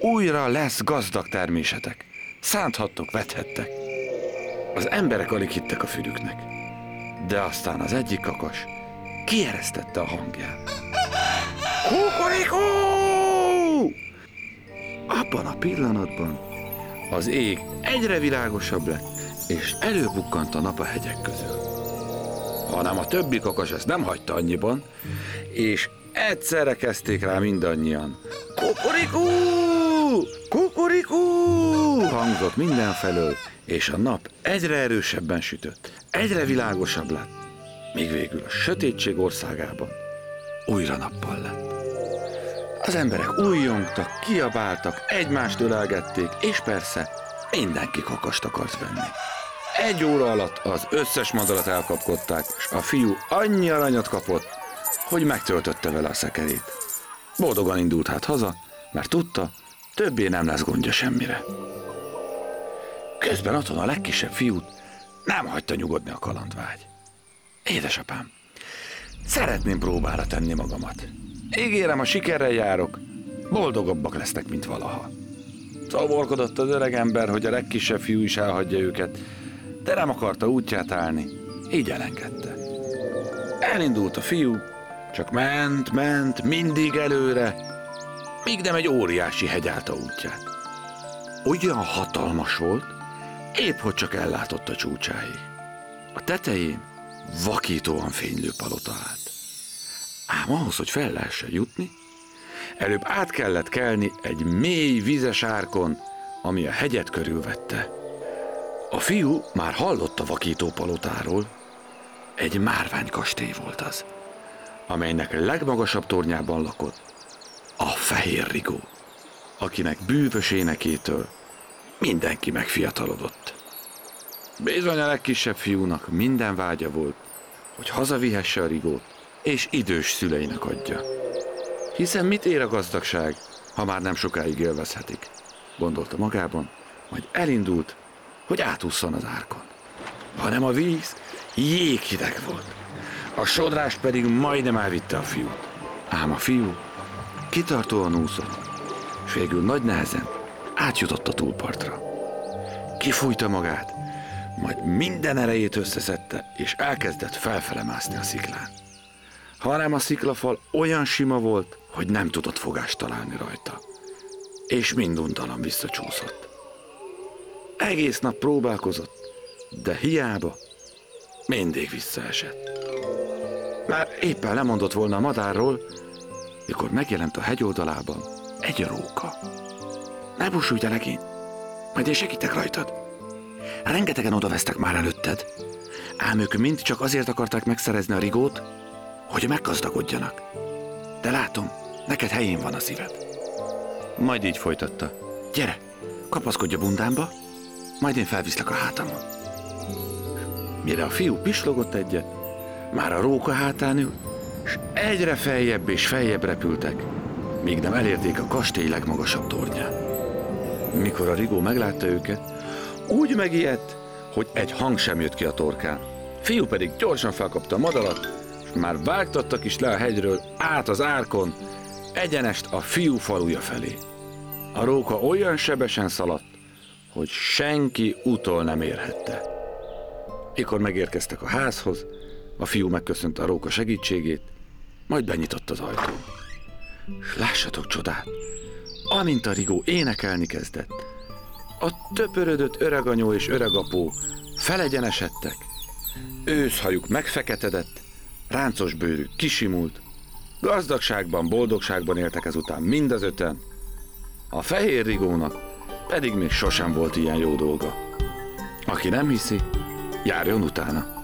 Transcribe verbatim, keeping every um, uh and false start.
újra lesz gazdag termésetek. Szánthattok, vethettek. Az emberek alig hittek a fülüknek. De aztán az egyik kakas kieresztette a hangját. Kukorikó! Abban a pillanatban az ég egyre világosabb lett, és előbukkant a nap a hegyek közül. Hanem a többi kakas ezt nem hagyta annyiban, és egyszerre kezdték rá mindannyian. Kukorikó! Kukorikó! Hangzott mindenfelől, és a nap egyre erősebben sütött, egyre világosabb lett, míg végül a sötétség országában újra nappal lett. Az emberek újjongtak, kiabáltak, egymást ölelgették, és persze mindenki kakast akart venni. Egy óra alatt az összes madarat elkapkodták, és a fiú annyi aranyat kapott, hogy megtöltötte vele a szekerét. Boldogan indult hát haza, mert tudta, többé nem lesz gondja semmire. Közben otthon a legkisebb fiút nem hagyta nyugodni a kalandvágy. Édesapám, szeretném próbára tenni magamat. Ígérem, a sikerrel járok, boldogabbak lesznek, mint valaha. Szavorkodott az öreg ember, hogy a legkisebb fiú is elhagyja őket, de nem akarta útját állni, így elengedte. Elindult a fiú, csak ment, ment, mindig előre, míg nem egy óriási hegy állta útját. Olyan hatalmas volt, épp hogy csak ellátott a csúcsáig. A tetején vakítóan fénylő palota állt. Ám ahhoz, hogy fel lehessen jutni, előbb át kellett kelni egy mély vizes árkon, ami a hegyet körülvette. A fiú már hallott a vakító palotáról, egy márványkastély volt az, amelynek legmagasabb tornyában lakott a Fehér Rigó, akinek bűvös énekétől mindenki megfiatalodott. Bizony a legkisebb fiúnak minden vágya volt, hogy hazavihesse a Rigót, és idős szüleinek adja. Hiszen mit ér a gazdagság, ha már nem sokáig élvezhetik, gondolta magában, majd elindult, hogy átússzon az árkon. Hanem a víz jéghideg volt, a sodrás pedig majdnem elvitte a fiút. Ám a fiú kitartóan úszott, és végül nagy nehezen átjutott a túlpartra. Kifújta magát, majd minden erejét összeszedte, és elkezdett felfele mászni a sziklán. Hanem a sziklafal olyan sima volt, hogy nem tudott fogást találni rajta, és minduntalan visszacsúszott. Egész nap próbálkozott, de hiába, mindig visszaesett. Már éppen lemondott volna a madárról, mikor megjelent a hegy oldalában egy róka. Ne búsulj, te legény, majd én segítek rajtad. Rengetegen odavesztek már előtted, ám ők mind csak azért akarták megszerezni a Rigót, hogy meggazdagodjanak. De látom, neked helyén van a szíved. Majd így folytatta. Gyere, kapaszkodj a bundámba, majd én felviszlek a hátamon. Mire a fiú pislogott egyet, már a róka hátán ül, és egyre feljebb és feljebb repültek, míg nem elérték a kastély legmagasabb tornyán. Mikor a Rigó meglátta őket, úgy megijedt, hogy egy hang sem jött ki a torkán. Fiú pedig gyorsan felkapta a madarat, és már vágtattak is le a hegyről, át az árkon, egyenest a fiú faluja felé. A róka olyan sebesen szaladt, hogy senki utol nem érhette. Mikor megérkeztek a házhoz, a fiú megköszönte a róka segítségét, majd benyitott az ajtón. S lássatok csodát, amint a Rigó énekelni kezdett, a töpörödött öreganyó és öregapó felegyenesedtek, őszhajuk megfeketedett, ráncos bőrük kisimult, gazdagságban, boldogságban éltek ezután mind az öten, a Fehér Rigónak pedig még sosem volt ilyen jó dolga. Aki nem hiszi, járjon utána.